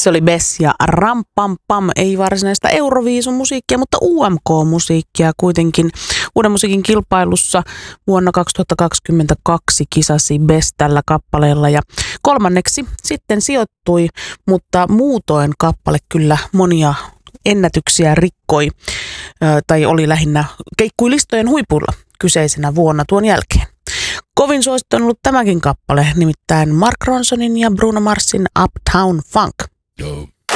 Se oli Bess ja Ram Pam Pam, ei varsinaista Euroviisumusiikkia, mutta UMK-musiikkia kuitenkin. Uuden musiikin kilpailussa vuonna 2022 kisasi Bess tällä kappaleella ja kolmanneksi sitten sijoittui, mutta muutoin kappale kyllä monia ennätyksiä rikkoi tai oli lähinnä keikkuilistojen huipulla kyseisenä vuonna tuon jälkeen. Kovin suosittu on ollut tämäkin kappale, nimittäin Mark Ronsonin ja Bruno Marsin Uptown Funk.